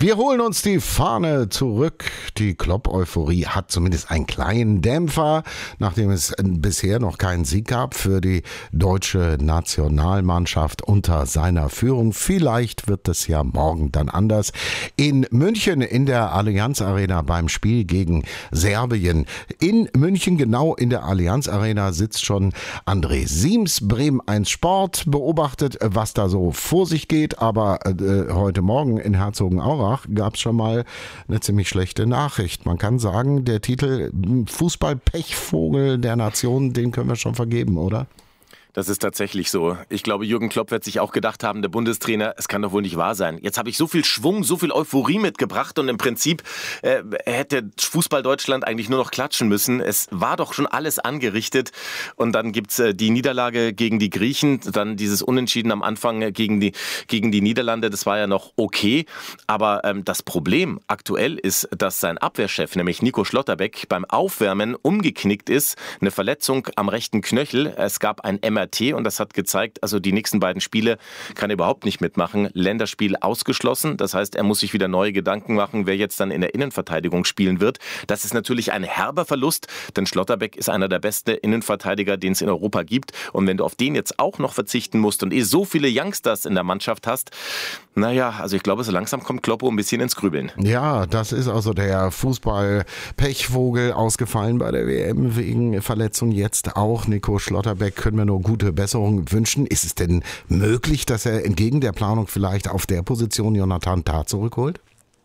Wir holen uns die Fahne zurück. Die Klopp-Euphorie hat zumindest einen kleinen Dämpfer, nachdem es bisher noch keinen Sieg gab für die deutsche Nationalmannschaft unter seiner Führung. Vielleicht wird es ja morgen dann anders. In München in der Allianz Arena beim Spiel gegen Serbien. In München, genau in der Allianz Arena, sitzt schon André Siems, Bremen 1 Sport, beobachtet, was da so vor sich geht. Aber heute Morgen in Herzogenaurach gab es schon mal eine ziemlich schlechte Nachricht. Man kann sagen, der Titel Fußball-Pechvogel der Nation, den können wir schon vergeben, oder? Das ist tatsächlich so. Ich glaube, Jürgen Klopp wird sich auch gedacht haben, der Bundestrainer, es kann doch wohl nicht wahr sein. Jetzt habe ich so viel Schwung, so viel Euphorie mitgebracht und im Prinzip hätte Fußball Deutschland eigentlich nur noch klatschen müssen. Es war doch schon alles angerichtet und dann gibt's die Niederlage gegen die Griechen, dann dieses Unentschieden am Anfang gegen die Niederlande, das war ja noch okay. Aber das Problem aktuell ist, dass sein Abwehrchef, nämlich Nico Schlotterbeck, beim Aufwärmen umgeknickt ist, eine Verletzung am rechten Knöchel. Es gab ein MRT und das hat gezeigt, also die nächsten beiden Spiele kann er überhaupt nicht mitmachen. Länderspiel ausgeschlossen. Das heißt, er muss sich wieder neue Gedanken machen, wer jetzt dann in der Innenverteidigung spielen wird. Das ist natürlich ein herber Verlust, denn Schlotterbeck ist einer der besten Innenverteidiger, den es in Europa gibt. Und wenn du auf den jetzt auch noch verzichten musst und so viele Youngsters in der Mannschaft hast, naja, also ich glaube, so langsam kommt Kloppo ein bisschen ins Grübeln. Ja, das ist also der Fußball-Pechvogel, ausgefallen bei der WM wegen Verletzung. Jetzt auch Nico Schlotterbeck, können wir nur gute Besserung wünschen. Ist es denn möglich, dass er entgegen der Planung vielleicht auf der Position Jonathan Tah zurückholt?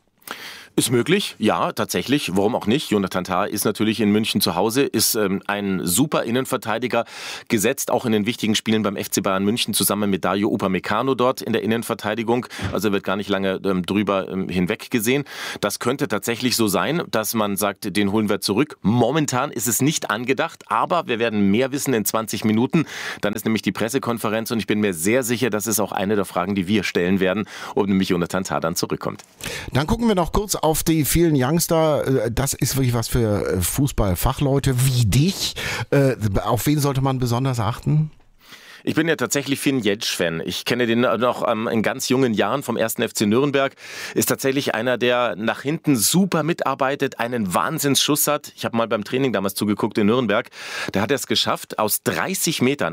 Ist möglich, ja, tatsächlich. Warum auch nicht? Jonathan Tah ist natürlich in München zu Hause, ist ein super Innenverteidiger, gesetzt auch in den wichtigen Spielen beim FC Bayern München zusammen mit Dario Upamecano dort in der Innenverteidigung. Also wird gar nicht lange drüber hinweg gesehen. Das könnte tatsächlich so sein, dass man sagt, den holen wir zurück. Momentan ist es nicht angedacht, aber wir werden mehr wissen in 20 Minuten. Dann ist nämlich die Pressekonferenz und ich bin mir sehr sicher, das ist auch eine der Fragen, die wir stellen werden, ob nämlich Jonathan Tah dann zurückkommt. Dann gucken wir noch kurz auf die vielen Youngster. Das ist wirklich was für Fußballfachleute wie dich. Auf wen sollte man besonders achten? Ich bin ja tatsächlich Finn Jetsch-Fan. Ich kenne den noch in ganz jungen Jahren vom 1. FC Nürnberg. Ist tatsächlich einer, der nach hinten super mitarbeitet, einen Wahnsinnsschuss hat. Ich habe mal beim Training damals zugeguckt in Nürnberg. Der hat es geschafft, aus 30 Metern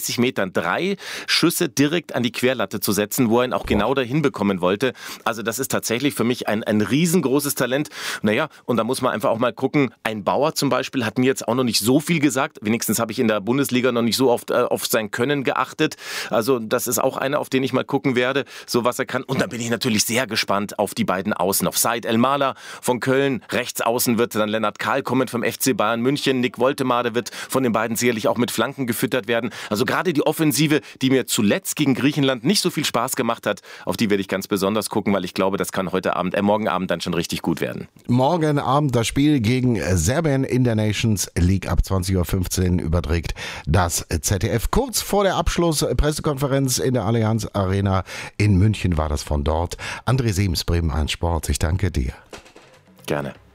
3 Schüsse direkt an die Querlatte zu setzen, wo er ihn auch genau dahin bekommen wollte. Also das ist tatsächlich für mich ein riesengroßes Talent. Naja, und da muss man einfach auch mal gucken. Ein Bauer zum Beispiel hat mir jetzt auch noch nicht so viel gesagt. Wenigstens habe ich in der Bundesliga noch nicht so oft auf sein Können geachtet. Also das ist auch einer, auf den ich mal gucken werde, so was er kann. Und dann bin ich natürlich sehr gespannt auf die beiden Außen. Auf Said El-Mala von Köln, rechts außen wird dann Lennart Kahl kommen vom FC Bayern München. Nick Woltemade wird von den beiden sicherlich auch mit Flanken gefüttert werden. Also gerade die Offensive, die mir zuletzt gegen Griechenland nicht so viel Spaß gemacht hat, auf die werde ich ganz besonders gucken, weil ich glaube, das kann morgen Abend dann schon richtig gut werden. Morgen Abend das Spiel gegen Serbien in der Nations League ab 20.15 Uhr überträgt das ZDF. Kurz vor der Abschluss-Pressekonferenz in der Allianz Arena in München war das von dort. André Siems, Bremen 1 Sport. Ich danke dir. Gerne.